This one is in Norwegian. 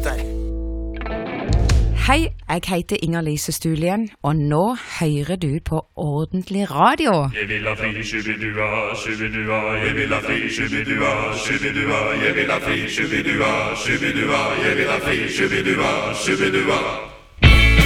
dette her. Hei, jeg heter Inger-Lise Stulien, og nå hører du på Ordentlig Radio. Jeg vil ha fri, shubidua, shubidua. Jeg vil ha fri, shubidua, shubidua. Jeg vil ha fri, shubidua, shubidua. Jeg vil ha fri, shubidua, shubidua.